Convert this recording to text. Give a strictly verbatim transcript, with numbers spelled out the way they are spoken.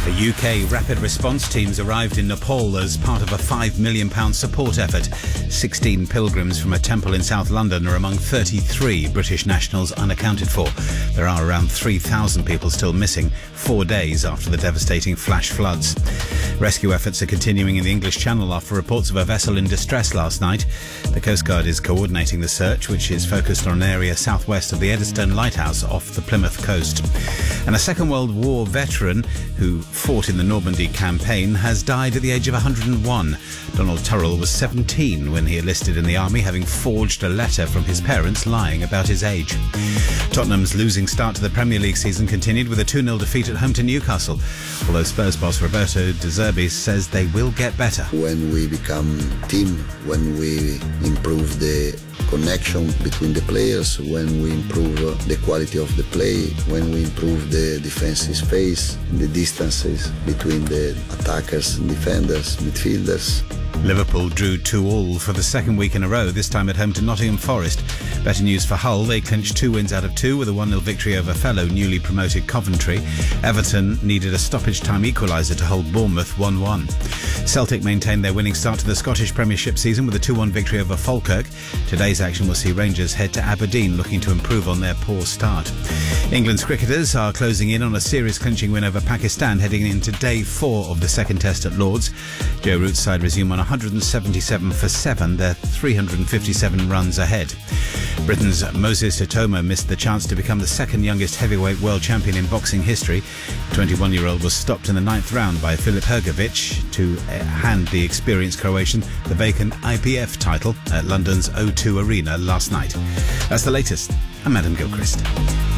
The U K rapid response teams arrived in Nepal as part of a five million pounds support effort. sixteen pilgrims from a temple in South London are among thirty-three British nationals unaccounted for. There are around three thousand people still missing, four days after the devastating flash floods. Rescue efforts are continuing in the English Channel after reports of a vessel in distress last night. The Coast Guard is coordinating the search, which is focused on an area southwest of the Eddystone Lighthouse off the Plymouth coast. And a Second World War veteran who fought in the Normandy campaign has died at the age of one hundred and one. Donald Turrell was seventeen when he enlisted in the army, having forged a letter from his parents lying about his age. Tottenham's losing start to the Premier League season continued with a two nil defeat at home to Newcastle, although Spurs boss Roberto De Zerbi says they will get better. When we become team, when we improve the connection between the players, when we improve the quality of the play, when we improve the defensive space, the distances between the attackers, defenders, midfielders. Liverpool drew two all for the second week in a row, this time at home to Nottingham Forest. Better news for Hull, they clinched two wins out of two with a one nil victory over fellow newly promoted Coventry. Everton needed a stoppage time equaliser to hold Bournemouth one one. Celtic maintained their winning start to the Scottish Premiership season with a two one victory over Falkirk. Today's action will see Rangers head to Aberdeen looking to improve on their poor start. England's cricketers are closing in on a series-clinching win over Pakistan heading into day four of the second test at Lords. Joe Root's side resume on one hundred seventy-seven for seven, they're three hundred fifty-seven runs ahead. Britain's Moses Itomo missed the chance to become the second youngest heavyweight world champion in boxing history. The twenty-one-year-old was stopped in the ninth round by Filip Hrgović to hand the experienced Croatian the vacant I B F title at London's O two Arena last night. That's the latest. I'm Adam Gilchrist.